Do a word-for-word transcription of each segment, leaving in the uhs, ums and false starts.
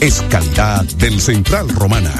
es calidad del Central Romana.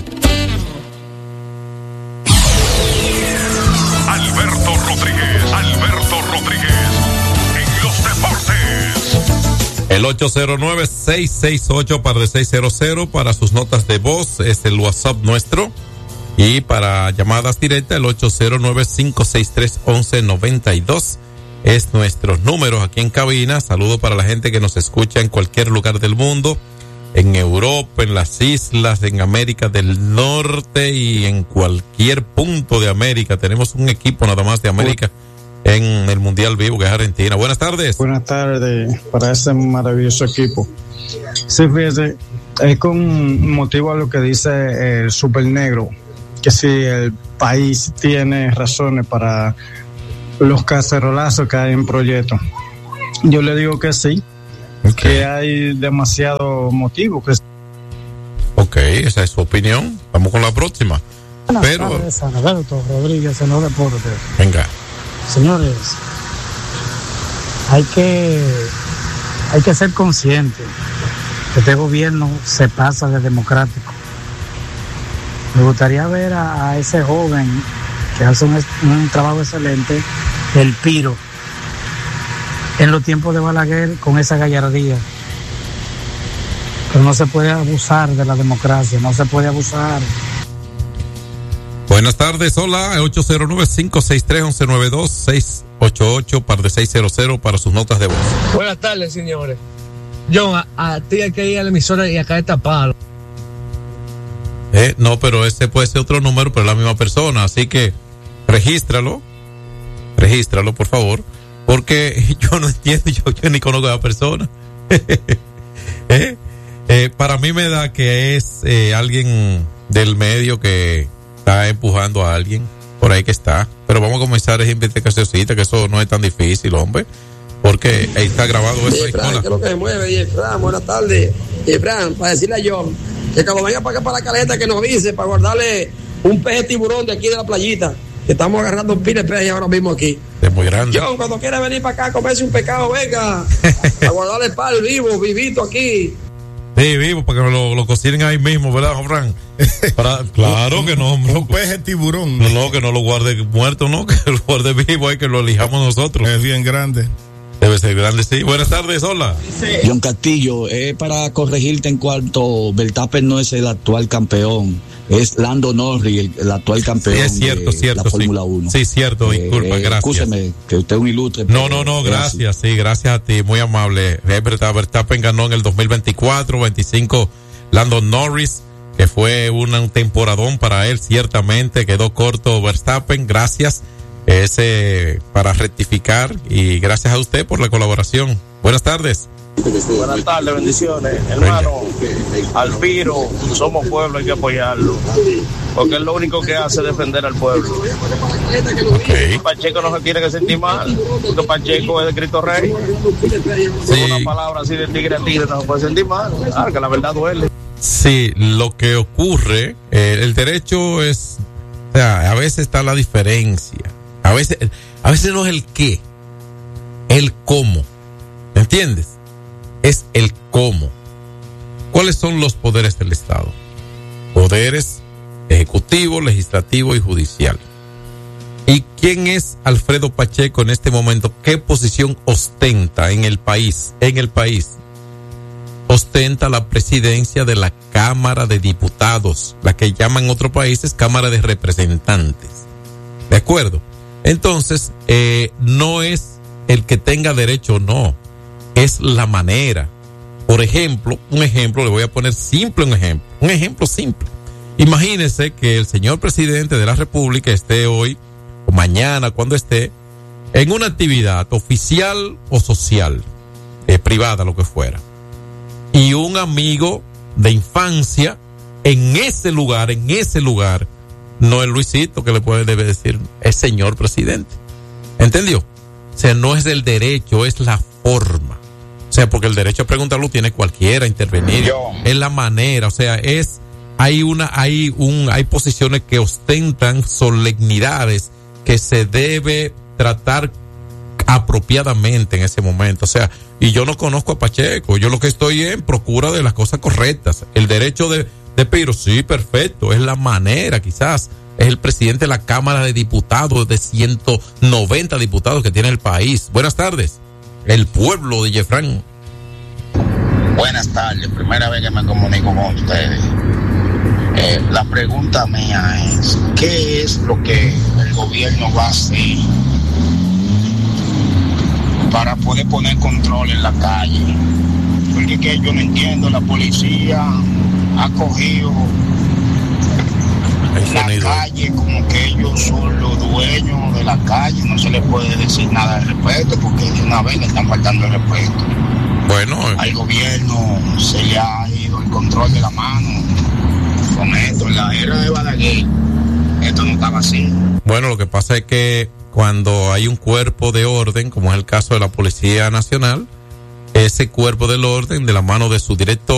Alberto Rodríguez, Alberto Rodríguez, en los deportes. El ocho cero nueve, seis seis ocho, par de seis cero cero para sus notas de voz, es el WhatsApp nuestro. Y para llamadas directas, el ocho cero nueve, cinco seis tres, once noventa y dos es nuestros números aquí en cabina. Saludo para la gente que nos escucha en cualquier lugar del mundo, en Europa, en las islas, en América del Norte y en cualquier punto de América. Tenemos un equipo nada más de América en el Mundial Vivo, que es Argentina. Buenas tardes. Buenas tardes para ese maravilloso equipo. Sí, fíjese, es con motivo a lo que dice el Super Negro, que si el país tiene razones para los cacerolazos que hay en proyecto. Yo le digo que sí, okay, que hay demasiado motivo. Que... Ok, esa es su opinión. Vamos con la próxima. Buenas Pero... tardes, Alberto Rodríguez, en los deportes. Venga. Señores, hay que, hay que ser conscientes que este gobierno se pasa de democrático. Me gustaría ver a, a ese joven que hace un, un trabajo excelente, el Piro, en los tiempos de Balaguer, con esa gallardía. Pero no se puede abusar de la democracia, no se puede abusar. Buenas tardes, hola, ocho cero nueve, cinco seis tres, once noventa y dos, seis ocho ocho, par de seis cero cero para sus notas de voz. Buenas tardes, señores. John, a, a ti hay que ir a la emisora y acá está palo. Eh, no, pero ese puede ser otro número, pero es la misma persona, así que regístralo, regístralo, por favor, porque yo no entiendo, yo, yo ni conozco a la persona. eh, eh, para mí me da que es eh, alguien del medio que está empujando a alguien por ahí que está, pero vamos a comenzar esa investigación, que eso no es tan difícil, hombre, porque ahí está grabado eso. Y Fran, ¿qué es lo que se mueve? Y Fran, buenas tardes. Y Fran, para decirle a John que cuando venga para acá para la caleta que nos avise para guardarle un peje tiburón de aquí de la playita, que estamos agarrando un pile de peje ahora mismo aquí. Es muy grande. John, cuando quiera venir para acá a comerse un pescado, venga a guardarle pal vivo, vivito aquí. Sí, vivo, para que lo, lo cocinen ahí mismo, ¿verdad, Fran? Para, claro que no, hombre. Un peje tiburón. No, no, que no lo guarde muerto, no, que lo guarde vivo, hay que lo elijamos nosotros. Es bien grande. Debe ser grande, sí. Buenas tardes, hola. John Castillo, es para corregirte en cuanto Verstappen no es el actual campeón, es Lando Norris el, el actual campeón. Sí, es cierto, de cierto, la Fórmula sí. uno. Sí, cierto, eh, disculpa, eh, gracias. Escúcheme, que usted es un ilustre. No, no, no, gracias, sí, gracias a ti, muy amable. Es verdad, Verstappen ganó en el dos mil veinticuatro, veinticinco, Lando Norris, que fue un, un temporadón para él, ciertamente, quedó corto Verstappen, gracias. Ese para rectificar y gracias a usted por la colaboración. Buenas tardes. Buenas tardes, bendiciones. Hermano, Alpiro, somos pueblo, hay que apoyarlo. Porque es lo único que hace defender al pueblo. Okay. Pacheco no se tiene que sentir mal, porque Pacheco es de Cristo Rey. Sí. Una palabra así de tigre a tigre no se puede sentir mal. Claro que la verdad duele. Sí, lo que ocurre, eh, el derecho es, o sea, a veces está la diferencia. A veces, a veces no es el qué, el cómo. ¿Me entiendes? Es el cómo. ¿Cuáles son los poderes del Estado? Poderes ejecutivo, legislativo y judicial. ¿Y quién es Alfredo Pacheco en este momento? ¿Qué posición ostenta en el país? En el país. Ostenta la presidencia de la Cámara de Diputados, la que llaman en otros países Cámara de Representantes. ¿De acuerdo? Entonces, eh, no es el que tenga derecho o no, es la manera. Por ejemplo, un ejemplo, le voy a poner simple un ejemplo, un ejemplo simple. Imagínese que el señor presidente de la República esté hoy, o mañana, cuando esté, en una actividad oficial o social, eh, privada, lo que fuera, y un amigo de infancia en ese lugar, en ese lugar, no es Luisito que le puede debe decir, es señor presidente. ¿Entendió? O sea, no es el derecho, es la forma. O sea, porque el derecho a preguntarlo tiene cualquiera, intervenir. Yo. Es la manera, o sea, es, hay una, hay un, hay posiciones que ostentan solemnidades que se debe tratar apropiadamente en ese momento. O sea, y yo no conozco a Pacheco. Yo lo que estoy en procura de las cosas correctas. El derecho de, de Piro, sí, perfecto. Es la manera, quizás. Es el presidente de la Cámara de Diputados de ciento noventa diputados que tiene el país. Buenas tardes. El pueblo de Jeffrán. Buenas tardes. Primera vez que me comunico con ustedes. Eh, la pregunta mía es, ¿qué es lo que el gobierno va a hacer para poder poner control en la calle? Porque que yo no entiendo, la policía ha cogido la calle como que ellos son los dueños de la calle, no se les puede decir nada al respecto porque de una vez le están faltando el respeto. Bueno, al gobierno se le ha ido el control de la mano con esto. En la era de Balaguer esto no estaba así. Bueno, lo que pasa es que cuando hay un cuerpo de orden, como es el caso de la Policía Nacional, ese cuerpo del orden, de la mano de su director